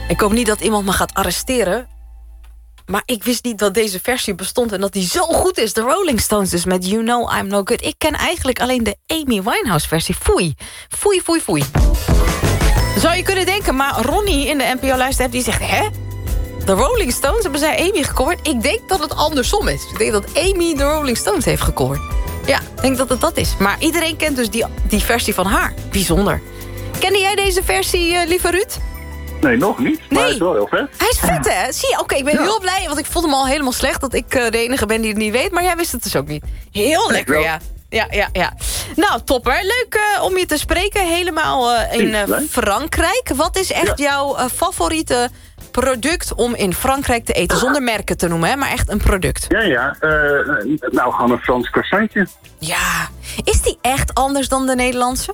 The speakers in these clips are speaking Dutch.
Ik hoop niet dat iemand me gaat arresteren. Maar ik wist niet dat deze versie bestond en dat die zo goed is. De Rolling Stones dus met You Know I'm No Good. Ik ken eigenlijk alleen de Amy Winehouse versie. Foei. Foei, foei, foei. Zou je kunnen denken, maar Ronnie in de NPO-luister die zegt... hè? De Rolling Stones hebben zij Amy gecoverd? Ik denk dat het andersom is. Ik denk dat Amy de Rolling Stones heeft gecoverd. Ja, ik denk dat het dat is. Maar iedereen kent dus die versie van haar. Bijzonder. Kende jij deze versie, lieve Ruud? Nee, nog niet. Maar hij is wel heel vet. Hij is vet, hè? Zie je, oké, ik ben heel blij. Want ik vond hem al helemaal slecht dat ik de enige ben die het niet weet. Maar jij wist het dus ook niet. Heel lekker, ja. Ja. Nou, topper. Leuk om je te spreken. Helemaal in Frankrijk. Wat is echt jouw favoriete product om in Frankrijk te eten? Zonder merken te noemen, hè, maar echt een product. Ja. Nou, gewoon een Frans croissantje. Ja. Is die echt anders dan de Nederlandse?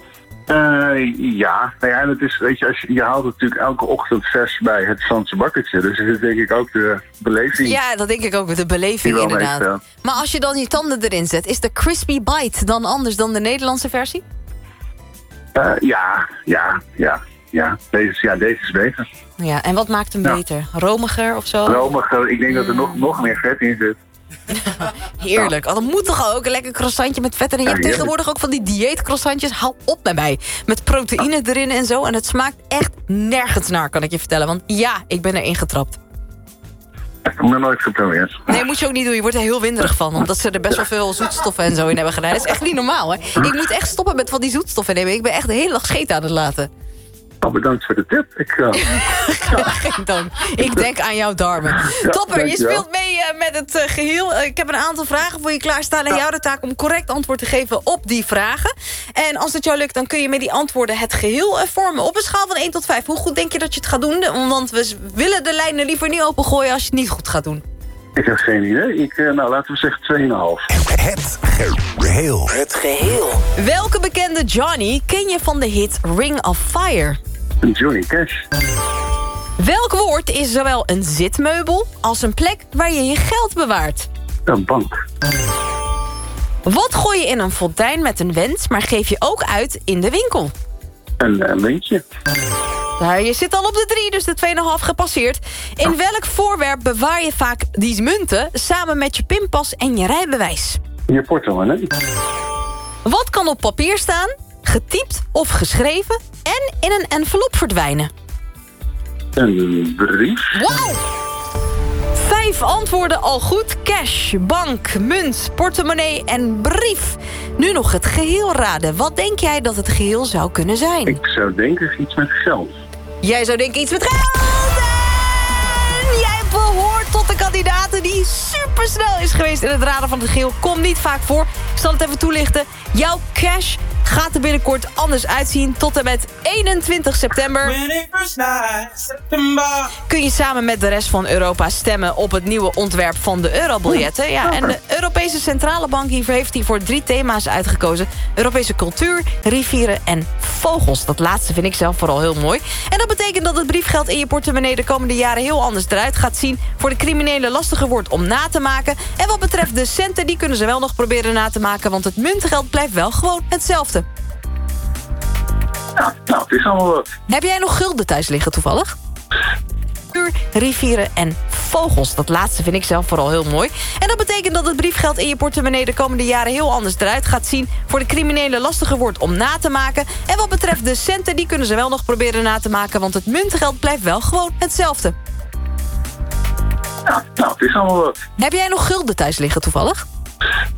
Ja. Nou ja, het is, weet je haalt het natuurlijk elke ochtend vers bij het Franse bakkertje. Dus dat is denk ik ook de beleving. Ja, dat denk ik ook, de beleving inderdaad. Maar als je dan je tanden erin zet, is de crispy bite dan anders dan de Nederlandse versie? Ja. Deze is beter. Ja, en wat maakt hem beter? Romiger of zo? Romiger, ik denk dat er nog meer vet in zit. Heerlijk. Oh, dat moet toch ook? Een lekker croissantje met vet erin. Je hebt tegenwoordig ook van die dieetcroissantjes. Hou op met mij. Met proteïne erin en zo. En het smaakt echt nergens naar, kan ik je vertellen. Want ja, ik ben erin getrapt. Ik heb nog nooit geprobeerd. Nee, moet je ook niet doen. Je wordt er heel winderig van. Omdat ze er best wel veel zoetstoffen en zo in hebben gedaan. Dat is echt niet normaal, hè? Ik moet echt stoppen met van die zoetstoffen nemen. Ik ben echt de hele dag scheet aan het laten. Oh, bedankt voor de tip. Geen dank. Ik denk aan jouw darmen. Ja, Topper, je speelt mee met het geheel. Ik heb een aantal vragen voor je klaarstaan. En jou de taak om correct antwoord te geven op die vragen. En als het jou lukt, dan kun je met die antwoorden het geheel vormen. Op een schaal van 1 tot 5. Hoe goed denk je dat je het gaat doen? Want we willen de lijnen liever niet opengooien als je het niet goed gaat doen. Ik heb geen idee. Laten we zeggen 2,5. Het geheel. Welke bekende Johnny ken je van de hit Ring of Fire? Johnny Cash. Welk woord is zowel een zitmeubel als een plek waar je je geld bewaart? Een bank. Wat gooi je in een fontein met een wens, maar geef je ook uit in de winkel? Een muntje. Daar, je zit al op de 3, dus de 2,5 gepasseerd. In welk voorwerp bewaar je vaak die munten samen met je pinpas en je rijbewijs? Je portemonnee. Wat kan op papier staan, getypt of geschreven en in een envelop verdwijnen? Een brief. Wauw! 5 antwoorden al goed. Cash, bank, munt, portemonnee en brief. Nu nog het geheel raden. Wat denk jij dat het geheel zou kunnen zijn? Ik zou denken iets met geld. Jij zou denken iets met geld. En jij behoort tot de kandidaten die supersnel is geweest in het raden van het geheel. Komt niet vaak voor. Ik zal het even toelichten. Jouw cash gaat er binnenkort anders uitzien. Tot en met 21 september kun je samen met de rest van Europa stemmen op het nieuwe ontwerp van de eurobiljetten. Ja, en de Europese Centrale Bank heeft hier voor 3 thema's uitgekozen. Europese cultuur, rivieren en vogels. Dat laatste vind ik zelf vooral heel mooi. En dat betekent dat het briefgeld in je portemonnee de komende jaren heel anders eruit gaat zien. Voor de criminelen lastiger wordt om na te maken. En wat betreft de centen, die kunnen ze wel nog proberen na te maken, want het muntgeld blijft wel gewoon hetzelfde. Ja, het is allemaal wat. Heb jij nog gulden thuis liggen toevallig? Rivieren en vogels. Dat laatste vind ik zelf vooral heel mooi. En dat betekent dat het briefgeld in je portemonnee de komende jaren heel anders eruit gaat zien. Voor de criminelen lastiger wordt om na te maken. En wat betreft de centen, die kunnen ze wel nog proberen na te maken, want het muntgeld blijft wel gewoon hetzelfde. Ja, het is allemaal wat. Heb jij nog gulden thuis liggen toevallig?